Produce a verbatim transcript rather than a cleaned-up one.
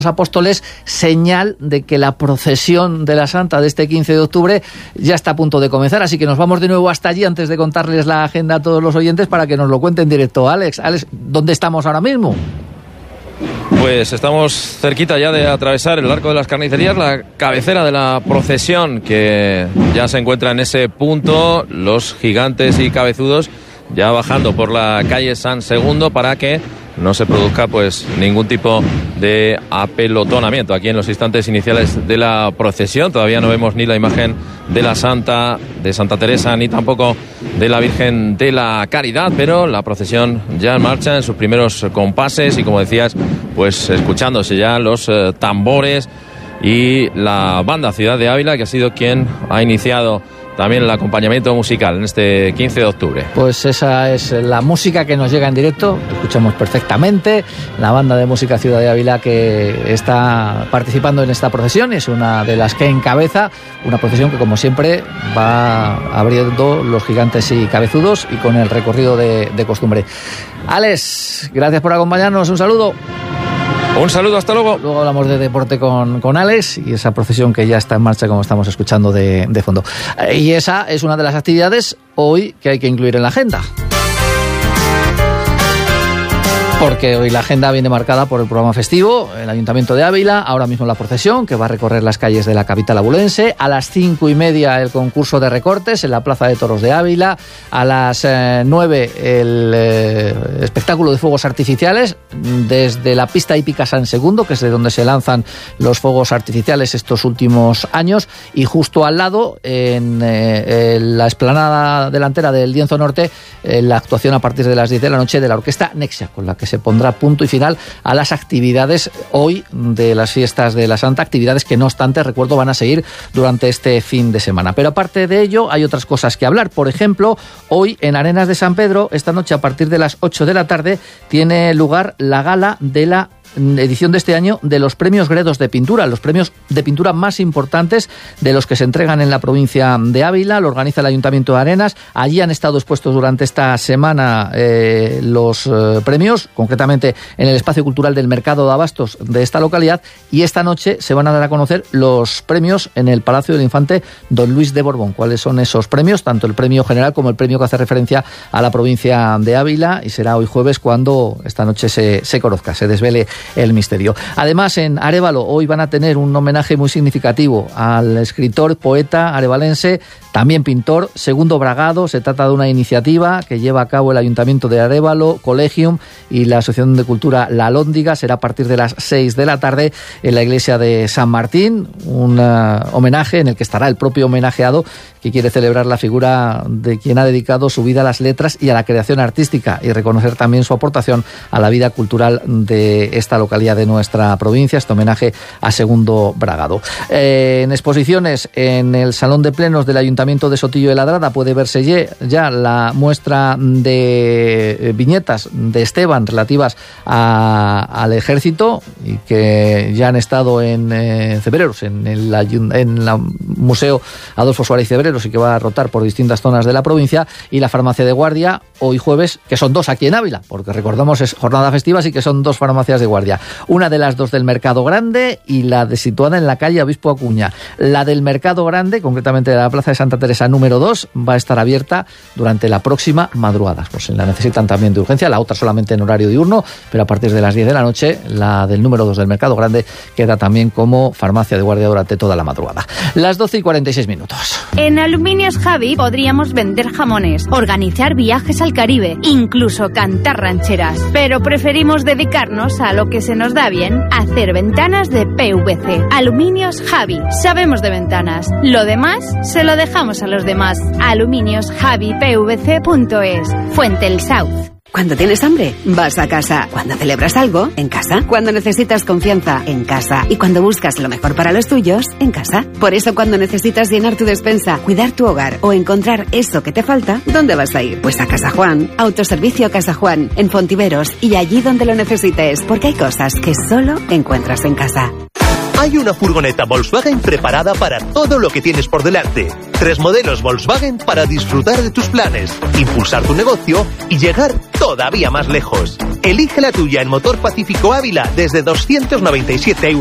Apóstoles, señal de que la procesión de la Santa de este quince de octubre ya está a punto de comenzar, así que nos vamos de nuevo hasta allí antes de contarles la agenda a todos los oyentes para que nos lo cuenten en directo. Alex, Alex, ¿dónde estamos ahora mismo? Pues estamos cerquita ya de atravesar el Arco de las Carnicerías, la cabecera de la procesión que ya se encuentra en ese punto, los gigantes y cabezudos ya bajando por la calle San Segundo para que no se produzca pues ningún tipo de apelotonamiento aquí en los instantes iniciales de la procesión. Todavía no vemos ni la imagen de la Santa, de Santa Teresa, ni tampoco de la Virgen de la Caridad, pero la procesión ya en marcha en sus primeros compases y, como decías, pues escuchándose ya los eh, tambores y la banda Ciudad de Ávila, que ha sido quien ha iniciado también el acompañamiento musical en este quince de octubre. Pues esa es la música que nos llega en directo, escuchamos perfectamente. La banda de música Ciudad de Ávila que está participando en esta procesión es una de las que encabeza una procesión que, como siempre, va abriendo los gigantes y cabezudos y con el recorrido de, de costumbre. Alex, gracias por acompañarnos, un saludo. Un saludo, hasta luego. Luego hablamos de deporte con, con Alex y esa procesión que ya está en marcha, como estamos escuchando de, de fondo. Y esa es una de las actividades hoy que hay que incluir en la agenda. Porque hoy la agenda viene marcada por el programa festivo, el Ayuntamiento de Ávila, ahora mismo la procesión que va a recorrer las calles de la capital abulense, a las cinco y media el concurso de recortes en la Plaza de Toros de Ávila, a las eh, nueve el eh, espectáculo de fuegos artificiales desde la pista hípica San Segundo, que es de donde se lanzan los fuegos artificiales estos últimos años, y justo al lado, en, eh, en la explanada delantera del Lienzo Norte, eh, la actuación a partir de las diez de la noche de la Orquesta Nexia, con la que se pondrá punto y final a las actividades hoy de las fiestas de la Santa, actividades que no obstante, recuerdo, van a seguir durante este fin de semana. Pero aparte de ello hay otras cosas que hablar. Por ejemplo, hoy en Arenas de San Pedro, esta noche a partir de las ocho de la tarde, tiene lugar la gala de la edición de este año de los premios Gredos de pintura, los premios de pintura más importantes de los que se entregan en la provincia de Ávila. Lo organiza el Ayuntamiento de Arenas. Allí han estado expuestos durante esta semana eh, los eh, premios, concretamente en el espacio cultural del Mercado de Abastos de esta localidad, y esta noche se van a dar a conocer los premios en el Palacio del Infante Don Luis de Borbón. ¿Cuáles son esos premios? Tanto el premio general como el premio que hace referencia a la provincia de Ávila, y será hoy jueves cuando esta noche se, se conozca, se desvele el misterio. Además, en Arévalo hoy van a tener un homenaje muy significativo al escritor, poeta arevalense, también pintor, Segundo Bragado. Se trata de una iniciativa que lleva a cabo el Ayuntamiento de Arévalo, Collegium y la Asociación de Cultura La Lóndiga. Será a partir de las seis de la tarde en la iglesia de San Martín, un uh, homenaje en el que estará el propio homenajeado, que quiere celebrar la figura de quien ha dedicado su vida a las letras y a la creación artística, y reconocer también su aportación a la vida cultural de esta localidad de nuestra provincia, este homenaje a Segundo Bragado. Eh, en exposiciones en el Salón de Plenos del Ayuntamiento de Sotillo de Ladrada puede verse ya la muestra de viñetas de Esteban relativas a, al ejército, y que ya han estado en eh, Cebreros, en el en el Museo Adolfo Suárez Cebreros, y que va a rotar por distintas zonas de la provincia, y la farmacia de guardia hoy jueves, que son dos aquí en Ávila, porque recordamos es jornada festiva, así que son dos farmacias de guardia. Una de las dos del Mercado Grande y la de situada en la calle Obispo Acuña. La del Mercado Grande, concretamente de la Plaza de Santa Teresa número dos, va a estar abierta durante la próxima madrugada. Pues la necesitan también de urgencia, la otra solamente en horario diurno, pero a partir de las diez de la noche, la del número dos del Mercado Grande queda también como farmacia de guardia durante toda la madrugada. Las doce y cuarenta y seis minutos. En Aluminios Javi podríamos vender jamones, organizar viajes al Caribe, incluso cantar rancheras, pero preferimos dedicarnos a lo que se nos da bien, hacer ventanas de P V C. Aluminios Javi, sabemos de ventanas. Lo demás se lo dejamos a los demás. Aluminios Javi P V C punto es. Fuente El South. Cuando tienes hambre, vas a casa. Cuando celebras algo, en casa. Cuando necesitas confianza, en casa. Y cuando buscas lo mejor para los tuyos, en casa. Por eso, cuando necesitas llenar tu despensa, cuidar tu hogar o encontrar eso que te falta, ¿dónde vas a ir? Pues a Casa Juan. Autoservicio Casa Juan, en Fontiveros y allí donde lo necesites, porque hay cosas que solo encuentras en casa. Hay una furgoneta Volkswagen preparada para todo lo que tienes por delante. Tres modelos Volkswagen para disfrutar de tus planes, impulsar tu negocio y llegar todavía más lejos. Elige la tuya en Motor Pacífico Ávila desde doscientos noventa y siete euros.